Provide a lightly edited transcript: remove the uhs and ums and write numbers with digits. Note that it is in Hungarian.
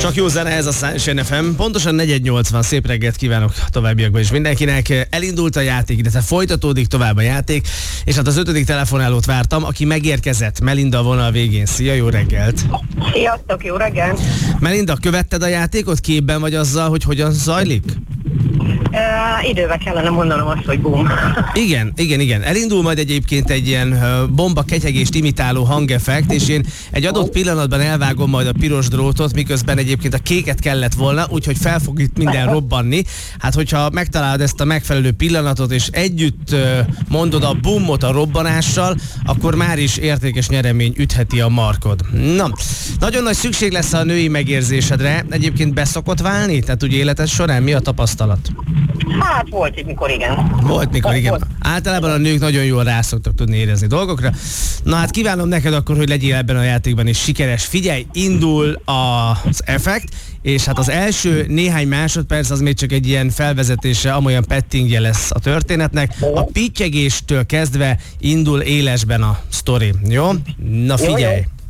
Csak jó zene ez a Sunshine FM. Pontosan 4:80, szép reggelt kívánok továbbiakban is mindenkinek. Elindult a játék, de folytatódik tovább a játék, és hát az 5. telefonálót vártam, aki megérkezett. Melinda a vonal végén. Szia, jó reggelt! Sziasztok, jó reggelt! Melinda, követted a játékot? Képben vagy azzal, hogy hogyan zajlik? Idővel kellene mondanom azt, hogy bum. Igen. Elindul majd egyébként egy ilyen bomba ketyegést imitáló hangeffekt, és én egy adott pillanatban elvágom majd a piros drótot, miközben egyébként a kéket kellett volna, úgyhogy fel fog itt minden robbanni. Hát, hogyha megtalálod ezt a megfelelő pillanatot, és együtt mondod a bumot a robbanással, akkor már is értékes nyeremény ütheti a markod. Na, nagyon nagy szükség lesz a női megérzésedre. Egyébként beszokott válni? Tehát úgy életed során mi a tapasztalat? Hát volt itt, mikor igen. Volt, mikor igen. Általában a nők nagyon jól rá szoktak tudni érezni dolgokra. Na hát kívánom neked akkor, hogy legyél ebben a játékban is sikeres. Figyelj, indul az effekt, és hát az első néhány másodperc az még csak egy ilyen felvezetése, amolyan pettingje lesz a történetnek. A pittyegéstől kezdve indul élesben a sztori. Jó? Na figyelj!